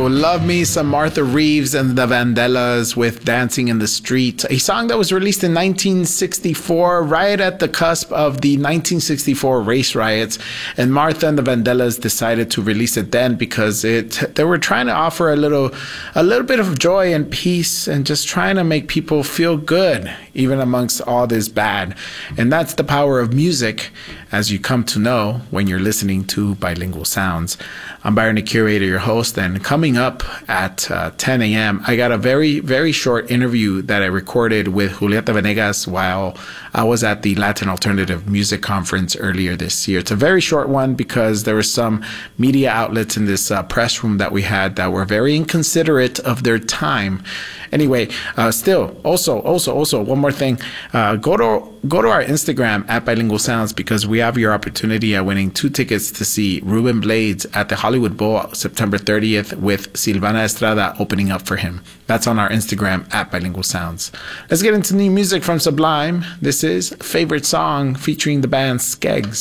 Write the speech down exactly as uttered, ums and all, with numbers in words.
Love me some Martha Reeves and the Vandellas with Dancing in the Street, a song that was released in nineteen sixty-four, right at the cusp of the nineteen sixty-four race riots. And Martha and the Vandellas decided to release it then because it they were trying to offer a little a little bit of joy and peace and just trying to make people feel good even amongst all this bad. And that's the power of music, as you come to know when you're listening to Bilingual Sounds. I'm Byron the Curator, your host, and coming up at uh, ten a.m., I got a very, very short interview that I recorded with Julieta Venegas while I was at the Latin Alternative Music Conference earlier this year. It's a very short one because there were some media outlets in this uh, press room that we had that were very inconsiderate of their time. Anyway, uh, still, also, also, also, one more thing. Uh, go to go to our Instagram at Bilingual Sounds because we have your opportunity at winning two tickets to see Ruben Blades at the Hollywood Bowl September thirtieth with Silvana Estrada opening up for him. That's on our Instagram at Bilingual Sounds. Let's get into new music from Sublime. This is Favorite Song featuring the band Skeggs.